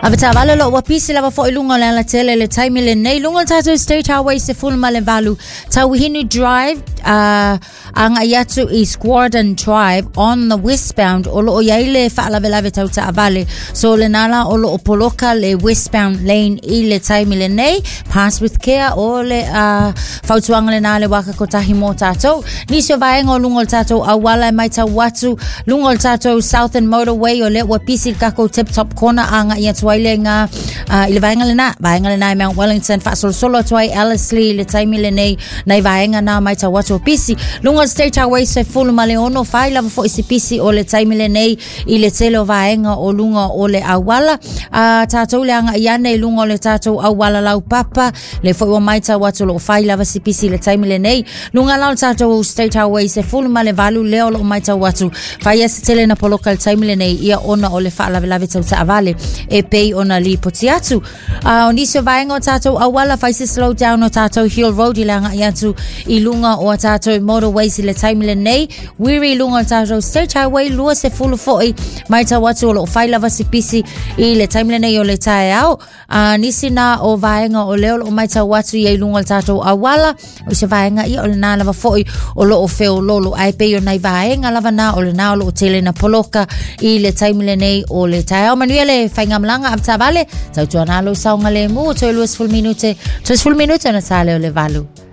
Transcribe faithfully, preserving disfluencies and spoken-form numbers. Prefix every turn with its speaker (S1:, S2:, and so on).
S1: Avata vale lo wapisi lava fo ilunga la tele le time le nei lunga tato State Highway se full male valu Tawihinu Drive uh ang ayatu is Gordon Drive on the westbound olo oyaile fa la vela veta uta avale so le nala olo opoloka le westbound lane ile time le nei pass with care ole uh fautuanga le nale waka kotahi mo tato niso vaenga lunga tato awala mai tawatu lunga tato Southern Motorway ole wapisi kako tip top corner anga ayatu nga uh, ile vaenga lena vaenga lena Mount Wellington fa sol solo toi Ellerslie le time le nei nei vaenga na mai ta watu pisi lunga State Highway se full male ono fai lava fo isi pisi o le time le nei ile telo vaenga o lunga o le awala uh, tatou le anga iane lunga o le tatou awala lau papa le fo o mai ta watu lo fai lava si pisi le time le nei lunga lau tatou State Highway se full male valu leo lo mai ta watu fai esi tele na poloka le time le nei ia ona o le fa lava lava ta uta avale e pei ona li potiatu uh, oniso vaenga o tatou awala fai se slow down o tatou Hill Road ilanga iatu ilunga o tatou motorways le time le nei wiri lunga o tatou State Highway lua se fulu foi mai ta watu o fai lava si pisi i le time le nei o le tae au uh, nisina o vaenga o leo o mai ta watu i lunga o tatou awala o se vaenga i o le na lava foi o lo o feo lolo ai pe o nai vaenga lava na o le na o lo tele na poloka i le time le nei o le tae au manuele fainga mlanga abta vale tau tuanalo saunga le mu to luas full minute to full minute na sale o le valu